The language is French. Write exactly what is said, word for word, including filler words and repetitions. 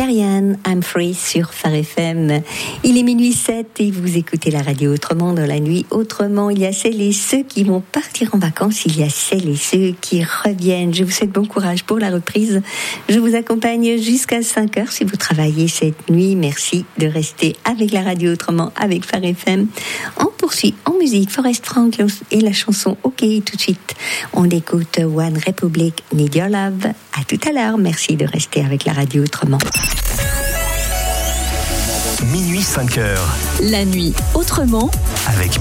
Karian, I'm Free sur Phare F M. Il est minuit sept et vous écoutez la radio autrement dans la nuit. Autrement, il y a celles et ceux qui vont partir en vacances, il y a celles et ceux qui reviennent. Je vous souhaite bon courage pour la reprise. Je vous accompagne jusqu'à cinq heures si vous travaillez cette nuit. Merci de rester avec la radio autrement, avec Phare F M. On poursuit en musique Forest Frank et la chanson OK. Tout de suite, on écoute One Republic, Need Your Love. À tout à l'heure. Merci de rester avec la radio autrement. Minuit cinq heures. La nuit autrement avec